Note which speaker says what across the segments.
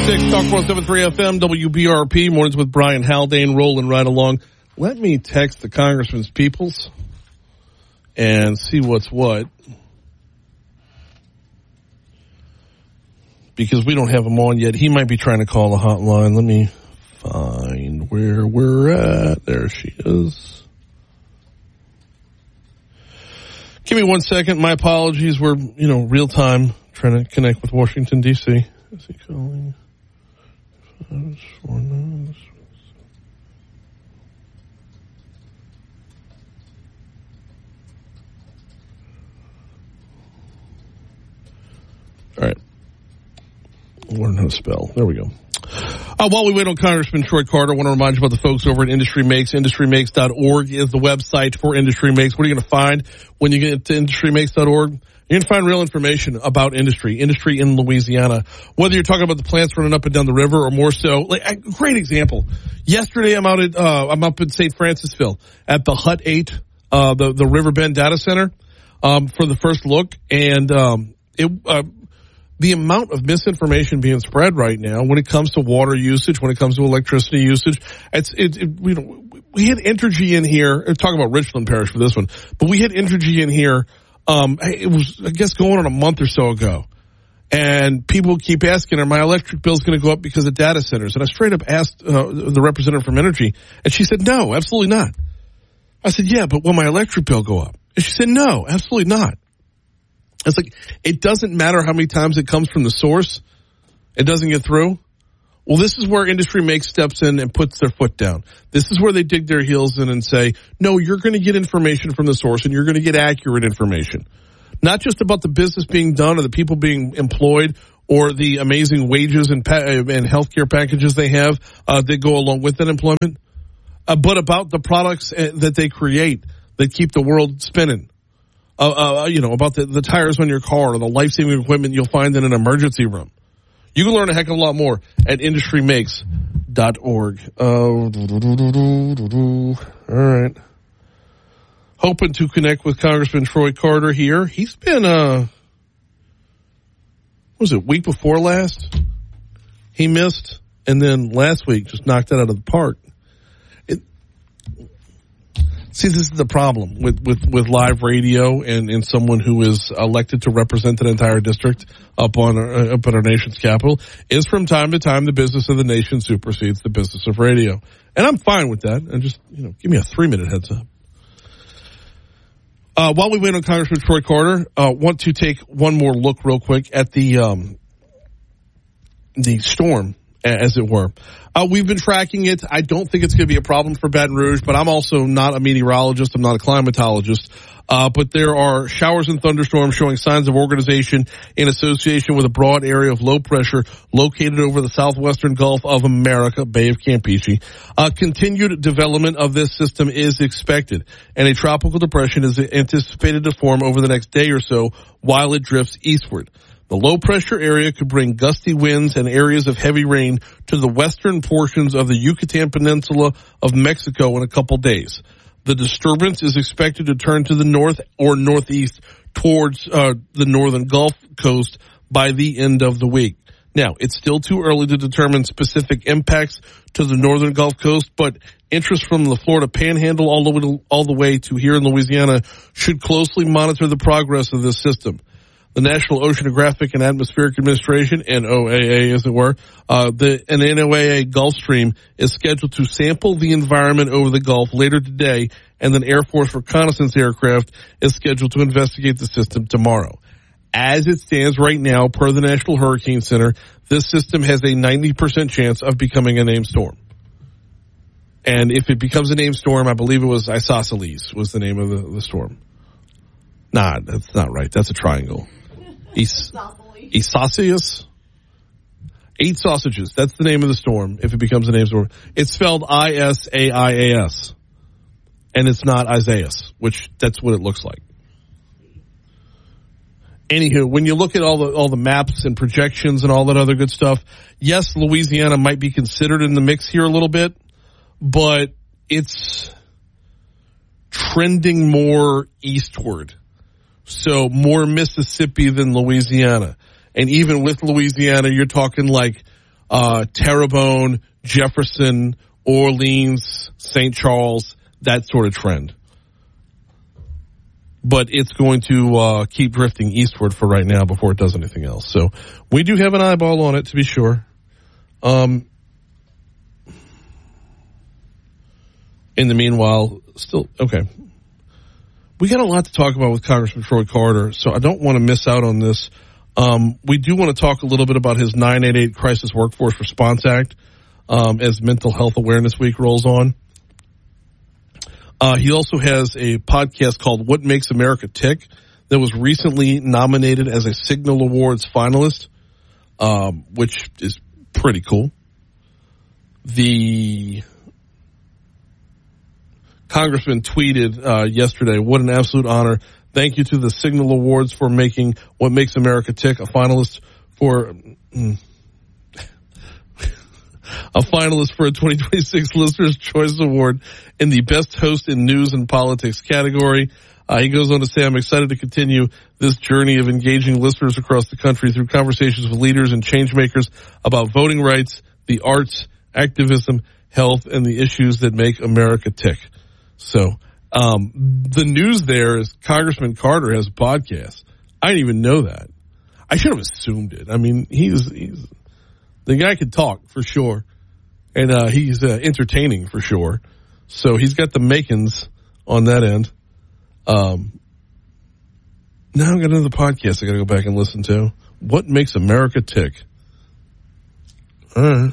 Speaker 1: 6, Talk 107.3 FM, WBRP, mornings with Brian Haldane, rolling right along. Let me text the Congressman's peoples and see what's what. Because we don't have him on yet. He might be trying to call the hotline. Let me find where we're at. There she is. Give me 1 second. My apologies. We're, real time trying to connect with Washington, D.C. Is he calling? All right. Learn how to spell. There we go. While we wait on Congressman Troy Carter, I want to remind you about the folks over at Industry Makes. IndustryMakes.org is the website for Industry Makes. What are you going to find when you get to IndustryMakes.org? You're going to find real information about industry in Louisiana. Whether you're talking about the plants running up and down the river or more so, like a great example. Yesterday I'm up in St. Francisville at the Hut 8, the Riverbend Data Center, for the first look. And, the amount of misinformation being spread right now when it comes to water usage, when it comes to electricity usage, we had Entergy in here, talking about Richland Parish for this one, but we had Entergy in here. It was, I guess, going on a month or so ago. And people keep asking, are my electric bills going to go up because of data centers? And I straight up asked the representative from Entergy, and she said, no, absolutely not. I said, yeah, but will my electric bill go up? And she said, no, absolutely not. It's like, it doesn't matter how many times it comes from the source. It doesn't get through. Well, this is where Industry Makes steps in and puts their foot down. This is where they dig their heels in and say, no, you're going to get information from the source and you're going to get accurate information. Not just about the business being done or the people being employed or the amazing wages and healthcare packages they have that go along with that employment, but about the products that they create that keep the world spinning. About the tires on your car or the life-saving equipment you'll find in an emergency room. You can learn a heck of a lot more at IndustryMakes.org. All right. Hoping to connect with Congressman Troy Carter here. He's been, week before last? He missed, and then last week just knocked it out of the park. See, this is the problem with live radio and someone who is elected to represent an entire district up at our nation's capital is from time to time the business of the nation supersedes the business of radio. And I'm fine with that. And just, give me a 3-minute heads up. While we wait on Congressman Troy Carter, want to take one more look real quick at the storm, as it were. We've been tracking it. I don't think it's going to be a problem for Baton Rouge, but I'm also not a meteorologist. I'm not a climatologist. But there are showers and thunderstorms showing signs of organization in association with a broad area of low pressure located over the southwestern Gulf of America, Bay of Campeche. Continued development of this system is expected, and a tropical depression is anticipated to form over the next day or so while it drifts eastward. The low-pressure area could bring gusty winds and areas of heavy rain to the western portions of the Yucatan Peninsula of Mexico in a couple days. The disturbance is expected to turn to the north or northeast towards the northern Gulf Coast by the end of the week. Now, it's still too early to determine specific impacts to the northern Gulf Coast, but interest from the Florida Panhandle all the way to here in Louisiana should closely monitor the progress of this system. The National Oceanographic and Atmospheric Administration, NOAA as it were, an NOAA Gulf Stream is scheduled to sample the environment over the Gulf later today, and an Air Force reconnaissance aircraft is scheduled to investigate the system tomorrow. As it stands right now, per the National Hurricane Center, this system has a 90% chance of becoming a named storm. And if it becomes a named storm, I believe it was Isosceles was the name of the storm. Nah, that's not right. That's a triangle. Isosceles? 8 sausages. That's the name of the storm if it becomes a name storm. It's spelled Isaias. And it's not Isaias, which that's what it looks like. Anywho, when you look at all the maps and projections and all that other good stuff, yes, Louisiana might be considered in the mix here a little bit, but it's trending more eastward. So more Mississippi than Louisiana. And even with Louisiana, you're talking like Terrebonne, Jefferson, Orleans, St. Charles, that sort of trend. But it's going to keep drifting eastward for right now before it does anything else. So we do have an eyeball on it, to be sure. In the meanwhile, still, okay. We got a lot to talk about with Congressman Troy Carter, so I don't want to miss out on this. We do want to talk a little bit about his 988 Crisis Workforce Response Act as Mental Health Awareness Week rolls on. He also has a podcast called What Makes America Tick that was recently nominated as a Signal Awards finalist, which is pretty cool. The Congressman tweeted yesterday, "What an absolute honor. Thank you to the Signal Awards for making What Makes America Tick a finalist for a 2026 Listener's Choice Award in the Best Host in News and Politics category." He goes on to say, "I'm excited to continue this journey of engaging listeners across the country through conversations with leaders and change makers about voting rights, the arts, activism, health, and the issues that make America tick." So, the news there is Congressman Carter has a podcast. I didn't even know that. I should have assumed it. I mean, he's the guy can talk for sure, and he's entertaining for sure. So he's got the makings on that end. Now I've got another podcast I got to go back and listen to. What Makes America Tick? All right.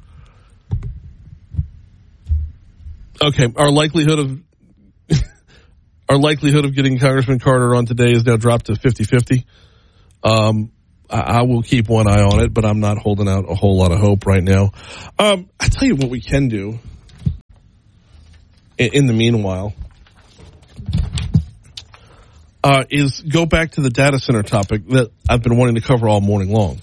Speaker 1: Okay, our likelihood of getting Congressman Carter on today is now dropped to 50-50. I will keep one eye on it, but I'm not holding out a whole lot of hope right now. I tell you what we can do in the meanwhile is go back to the data center topic that I've been wanting to cover all morning long.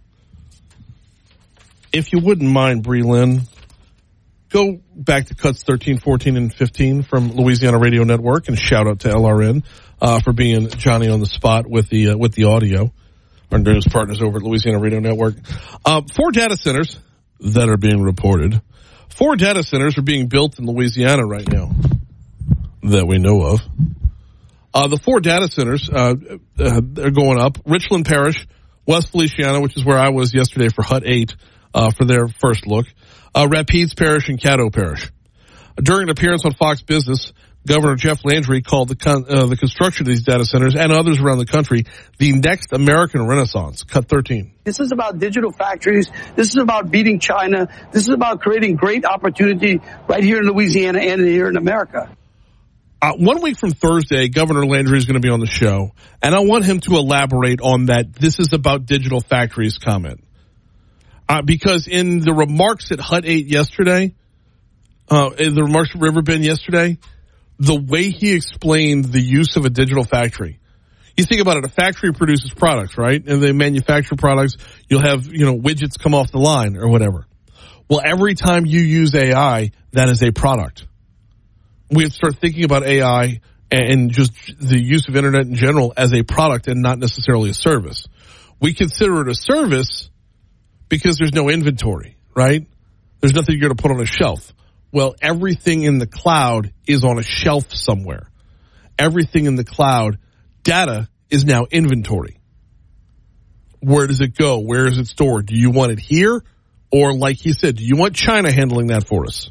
Speaker 1: If you wouldn't mind, Bree Lynn, go back to cuts 13, 14, and 15 from Louisiana Radio Network, and shout out to LRN for being Johnny on the spot with the audio. Our news partners over at Louisiana Radio Network. 4 data centers that are being reported. 4 data centers are being built in Louisiana right now that we know of. The 4 data centers are going up. Richland Parish, West Feliciana, which is where I was yesterday for Hut 8 for their first look. Rapides Parish and Caddo Parish. During an appearance on Fox Business, Governor Jeff Landry called the construction of these data centers and others around the country the next American Renaissance. Cut 13.
Speaker 2: This is about digital factories. This is about beating China. This is about creating great opportunity right here in Louisiana and here in America.
Speaker 1: 1 week from Thursday, Governor Landry is going to be on the show, and I want him to elaborate on that "this is about digital factories" comment. Because in the remarks at Hut 8 yesterday, in the remarks at Riverbend yesterday, the way he explained the use of a digital factory. You think about it, a factory produces products, right? And they manufacture products. You'll have, widgets come off the line or whatever. Well, every time you use AI, that is a product. We have to start thinking about AI and just the use of internet in general as a product and not necessarily a service. We consider it a service because there's no inventory, right? There's nothing you're going to put on a shelf. Well, everything in the cloud is on a shelf somewhere. Everything in the cloud, data, is now inventory. Where does it go? Where is it stored? Do you want it here? Or like he said, do you want China handling that for us?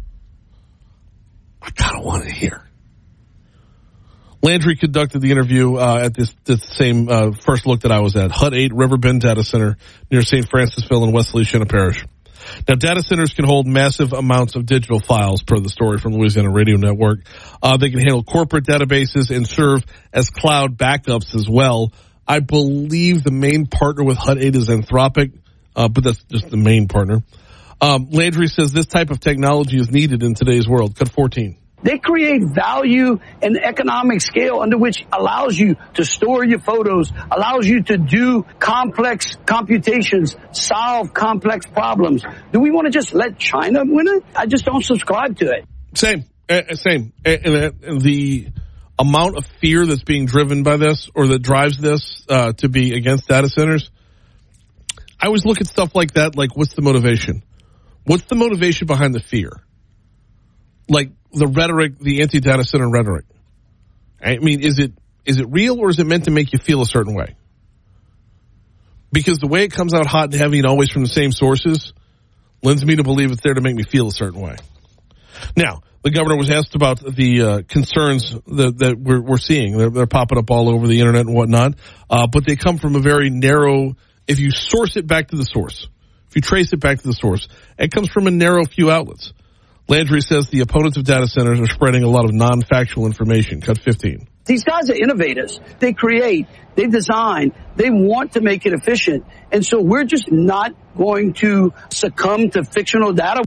Speaker 1: I kind of want it here. Landry conducted the interview at this same first look that I was at, Hut 8 Riverbend Data Center near St. Francisville in West Feliciana Parish. Now, data centers can hold massive amounts of digital files, per the story from Louisiana Radio Network. They can handle corporate databases and serve as cloud backups as well. I believe the main partner with Hut 8 is Anthropic, but that's just the main partner. Landry says this type of technology is needed in today's world. Cut 14.
Speaker 2: They create value and economic scale under which allows you to store your photos, allows you to do complex computations, solve complex problems. Do we want to just let China win it? I just don't subscribe to it.
Speaker 1: Same. And the amount of fear that's being driven by this or that drives this to be against data centers, I always look at stuff like that, like what's the motivation? What's the motivation behind the fear? Like the rhetoric, the anti-data center rhetoric. I mean, is it real or is it meant to make you feel a certain way? Because the way it comes out hot and heavy and always from the same sources lends me to believe it's there to make me feel a certain way. Now, the governor was asked about the concerns that we're seeing. They're popping up all over the internet and whatnot, but they come from a very narrow, if you source it back to the source, if you trace it back to the source, it comes from a narrow few outlets. Landry says the opponents of data centers are spreading a lot of non-factual information. Cut 15.
Speaker 2: These guys are innovators. They create, they design, they want to make it efficient. And so we're just not going to succumb to fictional data.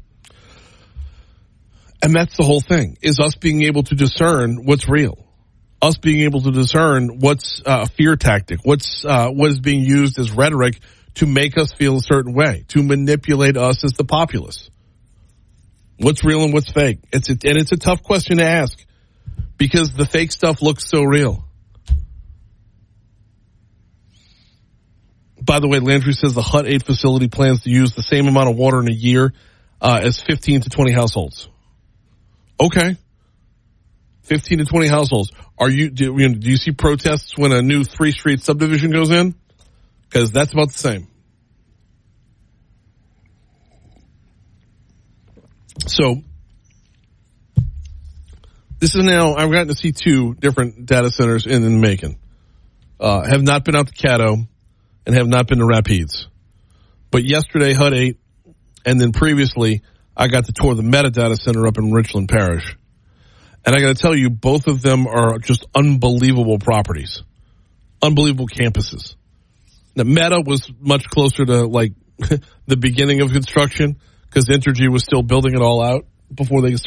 Speaker 1: And that's the whole thing, is us being able to discern what's real. Us being able to discern what's a fear tactic, what is being used as rhetoric to make us feel a certain way, to manipulate us as the populace. What's real and what's fake? It's a tough question to ask because the fake stuff looks so real. By the way, Landry says the Hut 8 facility plans to use the same amount of water in a year as 15 to 20 households. Okay. 15 to 20 households. Do you see protests when a new 3-street subdivision goes in? Because that's about the same. So, this is now, I've gotten to see 2 different data centers in Macon. Have not been out to Caddo and have not been to Rapides. But yesterday, Hut 8, and then previously, I got to tour the Meta data center up in Richland Parish. And I got to tell you, both of them are just unbelievable properties. Unbelievable campuses. Now, Meta was much closer to, like, the beginning of construction because Entergy was still building it all out before they started